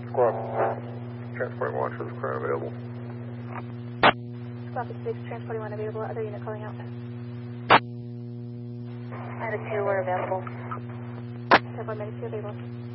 Squawk. Transport 1 shows the current available. Squawk 6, Transport 1 available. Other unit calling out. Medic 2, we're available. Transport Medic 2 available.